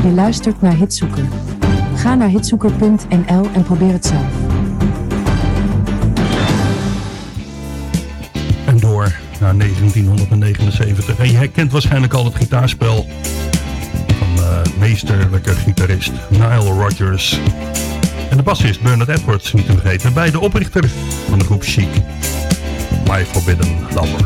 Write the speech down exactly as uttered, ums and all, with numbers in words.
Je luistert naar Hitzoeker. Ga naar hitzoeker punt n l en probeer het zelf. En door naar negentienhonderdnegenenzeventig. En je herkent waarschijnlijk al het gitaarspel van uh, meesterlijke gitarist Nile Rodgers. En de bassist Bernard Edwards, niet te vergeten. Beide oprichter van de groep Chic. My Forbidden Lover.